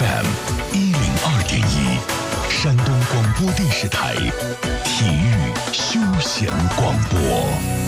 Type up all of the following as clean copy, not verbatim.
FM 102.1，山东广播电视台体育休闲广播。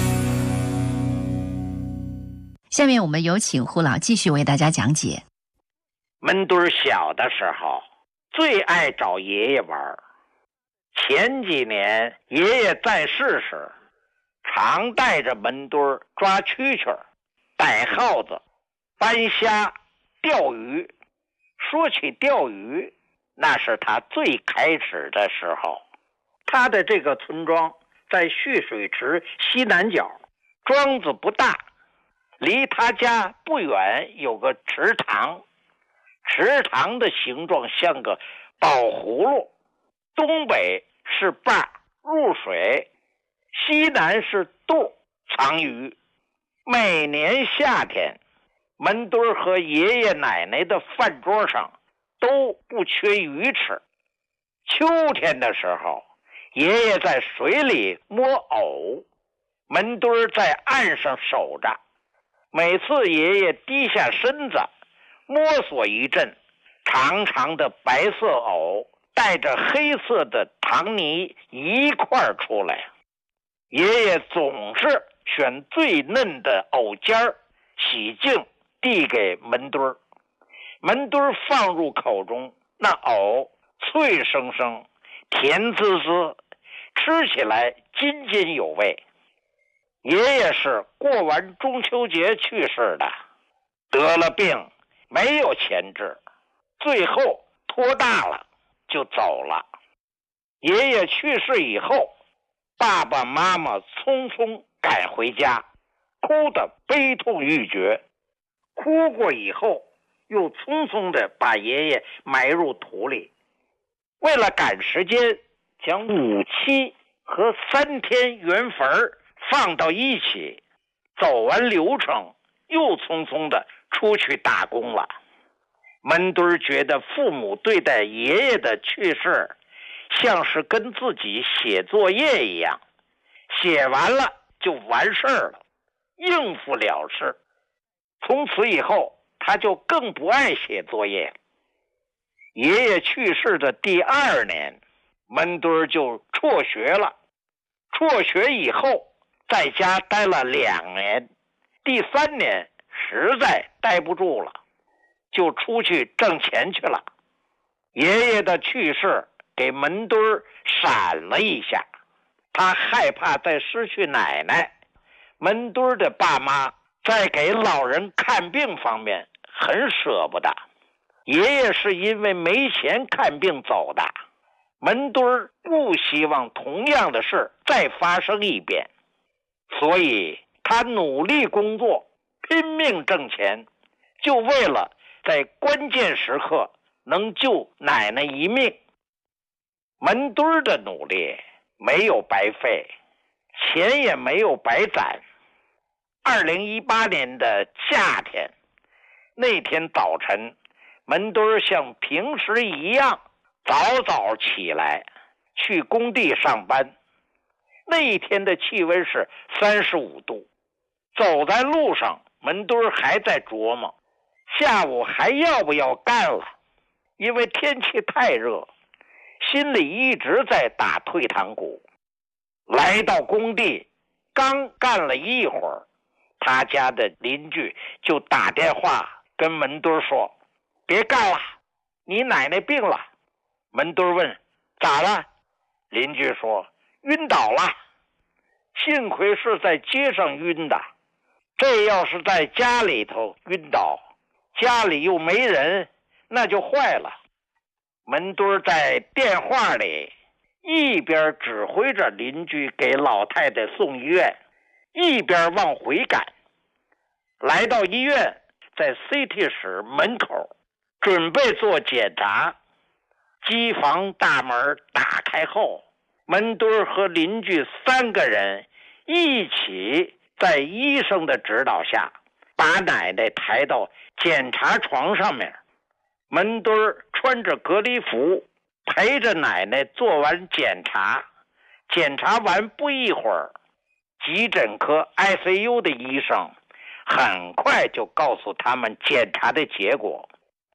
下面我们有请胡老继续为大家讲解。 门墩小的时候最爱找爷爷玩，前几年爷爷在世时，常带着门墩抓蛐蛐、逮耗子、搬虾、钓鱼。说起钓鱼，那是他最开始的时候。他的这个村庄在蓄水池西南角，庄子不大，离他家不远有个池塘，池塘的形状像个宝葫芦，东北是坝入水，西南是肚藏鱼。每年夏天，门墩和爷爷奶奶的饭桌上都不缺鱼吃。秋天的时候，爷爷在水里摸藕，门墩在岸上守着。每次爷爷低下身子摸索一阵，长长的白色藕带着黑色的糖泥一块出来。爷爷总是选最嫩的藕尖儿，洗净递给门墩，门墩放入口中，那藕脆生生，甜滋滋，吃起来津津有味。爷爷是过完中秋节去世的，得了病，没有钱治，最后拖大了就走了。爷爷去世以后，爸爸妈妈匆匆赶回家，哭得悲痛欲绝。哭过以后，又匆匆地把爷爷埋入土里。为了赶时间，将5期和3天圆坟放到一起，走完流程，又匆匆地出去打工了。门墩觉得父母对待爷爷的去世，像是跟自己写作业一样，写完了就完事儿了，应付了事。从此以后，他就更不爱写作业。爷爷去世的第2年，门墩就辍学了。辍学以后，在家待了2年，第3年实在待不住了，就出去挣钱去了。爷爷的去世给门墩闪了一下，他害怕再失去奶奶。门墩的爸妈在给老人看病方面很舍不得，爷爷是因为没钱看病走的。门墩不希望同样的事再发生一遍，所以他努力工作，拼命挣钱，就为了在关键时刻能救奶奶一命。门墩的努力没有白费，钱也没有白攒。2018年的夏天，那天早晨，门墩像平时一样早早起来去工地上班。那一天的气温是35度，走在路上，门墩还在琢磨下午还要不要干了，因为天气太热，心里一直在打退堂鼓。来到工地，刚干了一会儿，他家的邻居就打电话跟门墩说：“别干了，你奶奶病了。”门墩问：“咋了？”邻居说：“晕倒了。幸亏是在街上晕的，这要是在家里头晕倒，家里又没人，那就坏了。”门墩在电话里一边指挥着邻居给老太太送医院，一边往回赶。来到医院，在 CT 室门口准备做检查。机房大门打开后，门墩和邻居3个人一起在医生的指导下把奶奶抬到检查床上面。门墩穿着隔离服陪着奶奶做完检查。检查完不一会儿，急诊科 ICU 的医生很快就告诉他们检查的结果。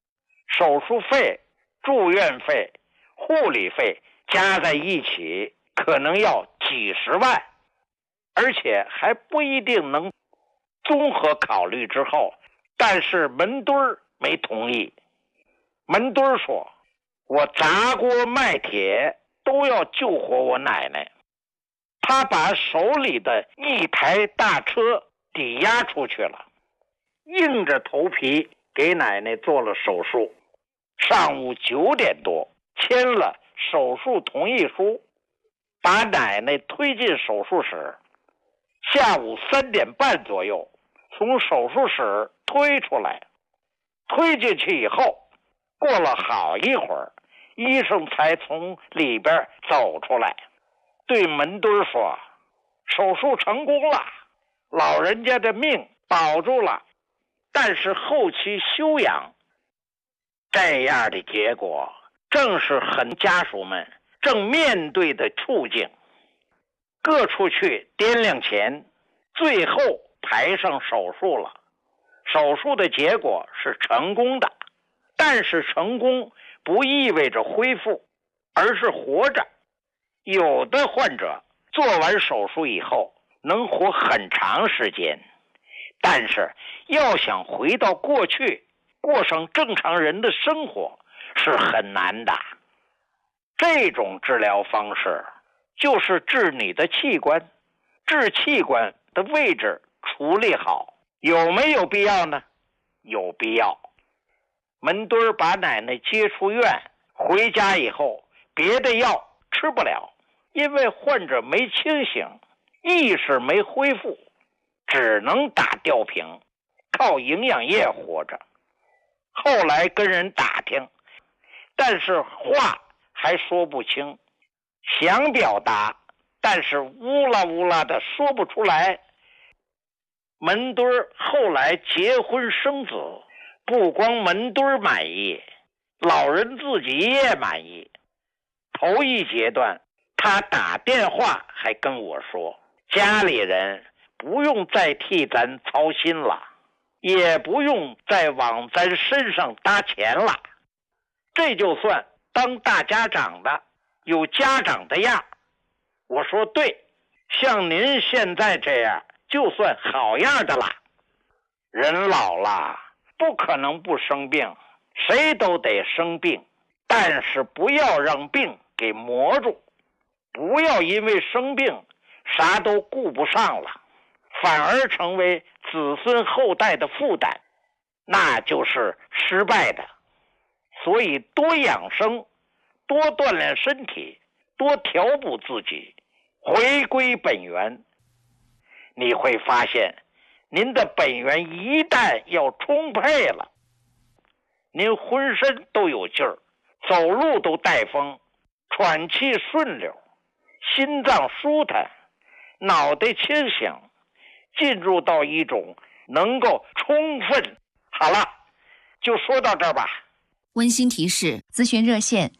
手术费、住院费、护理费加在一起可能要几十万，而且还不一定能综合考虑之后，但是门墩没同意。门墩说，我砸锅卖铁都要救活我奶奶。他把手里的一台大车抵押出去了，硬着头皮给奶奶做了手术。上午9点多签了手术同意书，把奶奶推进手术室。下午3点半左右从手术室推出来，推进去以后，过了好一会儿，医生才从里边走出来，对门墩说，手术成功了，老人家的命保住了，但是后期休养。这样的结果正是很家属们正面对的处境。各处去掂量钱，最后排上手术了。手术的结果是成功的，但是成功不意味着恢复，而是活着。有的患者做完手术以后能活很长时间，但是要想回到过去过上正常人的生活是很难的。这种治疗方式就是治你的器官，治器官的位置处理好，有没有必要呢？有必要。门墩把奶奶接出院，回家以后别的药吃不了，因为患者没清醒，意识没恢复，只能打吊瓶，靠营养液活着。后来跟人打听，但是话还说不清，想表达，但是乌拉乌拉的说不出来。门墩后来结婚生子，不光门墩满意，老人自己也满意。头一阶段，他打电话还跟我说，家里人不用再替咱操心了，也不用再往咱身上搭钱了，这就算当大家长的，有家长的样。我说对，像您现在这样就算好样的了。人老了不可能不生病，谁都得生病，但是不要让病给磨住，不要因为生病啥都顾不上了，反而成为子孙后代的负担，那就是失败的。所以多养生，多锻炼身体，多调补自己，回归本源。你会发现您的本源一旦要充沛了，您浑身都有劲儿，走路都带风，喘气顺溜，心脏舒坦，脑袋清醒，进入到一种能够充分。好了，就说到这儿吧。 温馨提示：咨询热线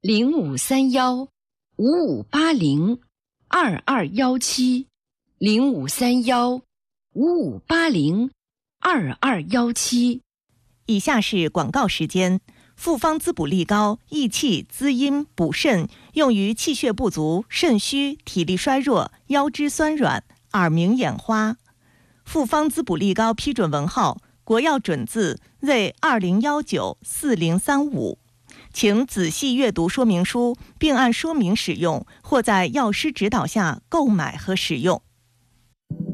0531-5580-2217 0531-5580-2217。 以下是广告时间。复方滋补力高，益气滋阴补肾，用于气血不足、肾虚、体力衰弱、腰肢酸软、耳鸣眼花。复方滋补力高批准文号：国药准字Z20194035。请仔细阅读说明书，并按说明使用，或在药师指导下购买和使用。